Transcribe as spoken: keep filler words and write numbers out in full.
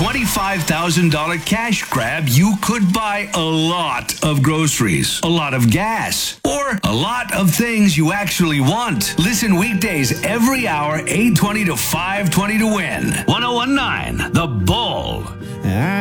twenty-five thousand dollars cash grab, you could buy a lot of groceries, a lot of gas, or a lot of things you actually want. Listen weekdays every hour, eight twenty to five twenty to win. ten nineteen, The Bull.